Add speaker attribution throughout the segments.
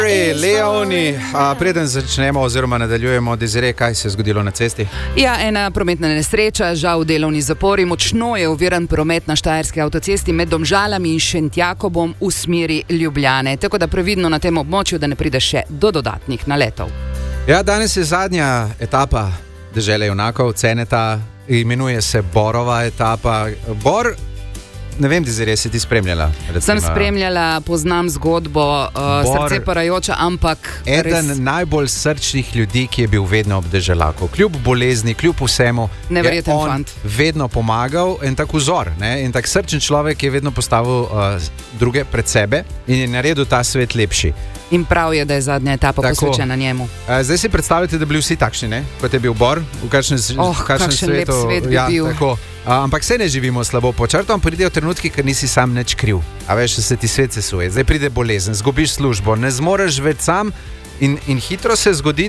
Speaker 1: Leoni, preden začnemo oziroma nadaljujemo, Desiree, kaj se je zgodilo na cesti?
Speaker 2: Ja, ena prometna nesreča, žal delovni zapori, močno je oviran promet na štajerski avtocesti med Domžalami in Šentjakobom v smeri Ljubljane, tako da previdno na tem območju, da ne pride še do dodatnih naletov.
Speaker 1: Ja, danes je zadnja etapa Dežele junakov, Ceneta, imenuje se Borova etapa. Bor, ne vem, Desiree, si ti spremljala?
Speaker 2: Sem spremljala, poznam zgodbo, srce parajoča, ampak
Speaker 1: eden najbolj srčnih ljudi, ki je bil vedno ob deželaku. Kljub bolezni, kljub vsemu,
Speaker 2: neverjeten
Speaker 1: je on
Speaker 2: fant.
Speaker 1: Vedno pomagal in tak vzor. In tak srčen človek je vedno postavil druge pred sebe in je naredil ta svet lepši.
Speaker 2: In prav je, da je zadnja etapa posvečena njemu.
Speaker 1: Zdaj si predstavljate, da bi bili vsi takšni, ne? Kot je bil Bor, v kakšnem
Speaker 2: kakšen lep svet bi bil.
Speaker 1: Tako. Ampak se ne živimo slabo po črtom, pridejo trenutki, ker nisi sam nič kriv. A veš, se ti svet sesuje. Zdaj pride bolezen, zgubiš službo, ne zmoreš več sam in hitro se zgodi,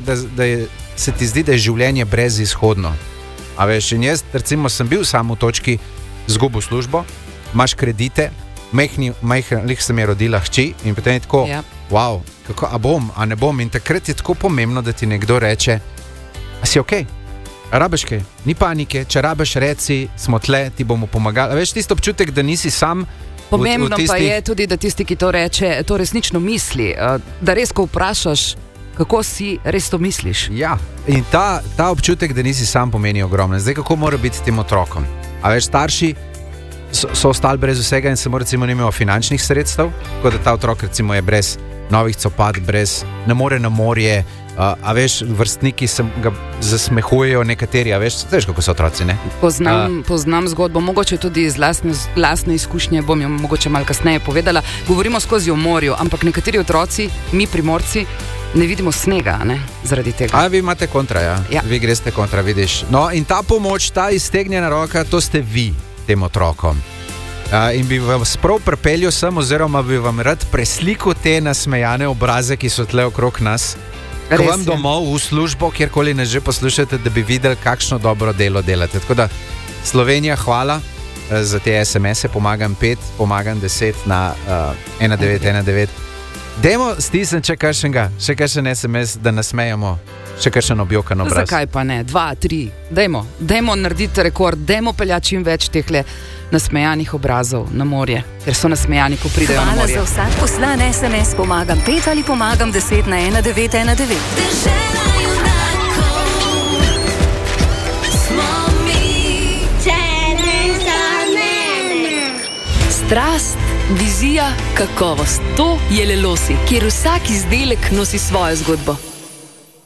Speaker 1: se ti zdi, da je življenje brezizhodno. A veš, in jaz recimo sem bil sam v točki, zgubil službo, imaš kredite, lih se mi je rodila hči in potem je tako, wow, kako, a bom, a ne bom. In takrat je tako pomembno, da ti nekdo reče, a si okej? Rabiš kaj? Ni panike, če rabiš reci, smo tle, ti bomo pomagali. A veš, tisto občutek, da nisi sam.
Speaker 2: Pomembno pa je tudi, da tisti, ki to reče, to resnično misli. Da res, ko vprašaš, kako si, res to misliš.
Speaker 1: Ja, in ta občutek, da nisi sam, pomeni ogromno. Zdaj, kako mora biti tem otrokom? A veš, starši so ostali brez vsega in se mu recimo nimajo finančnih sredstev, kot da ta otrok recimo je brez novih copat, ne more na morje, a veš, vrstniki se ga zasmehujejo nekateri, a veš kako so otroci, ne?
Speaker 2: Poznam zgodbo, mogoče tudi iz lastne izkušnje, bom jo mogoče malo kasneje povedala. Govorimo skozi o morju, ampak nekateri otroci, mi Primorci, ne vidimo snega, ne, zaradi tega.
Speaker 1: A vi imate kontra, ja? Vi greste kontra, vidiš. No, in ta pomoč, ta iztegnjena roka, to ste vi tem otrokom. In bi vas prav pripeljal sem, oziroma bi vam rad preslikal te nasmejane obraze, ki so tle okrog nas, ko vam domov v službo, kjerkoli ne že poslušate, da bi videli, kakšno dobro delo delate. Tako da, Slovenija, hvala za te SMS-e, pomagam 5, pomagam 10 na 1919. Dajmo stisniti še kakšen SMS, da nasmejamo, še kakšen objokan obraz.
Speaker 2: Zakaj pa ne? 2, 3. Dajmo narediti rekord, dajmo peljati čim več tehle nasmejanih obrazov na morje, ker so nasmejani, ko pridejo na morje.
Speaker 3: Hvala za vsak poslan SMS, pomagam 5 ali pomagam 10 na 1919. Dežela junakov, smo mi, če ne za mene. Strast, vizija, kakovost, to je Lelosi, kjer vsak izdelek nosi svojo zgodbo.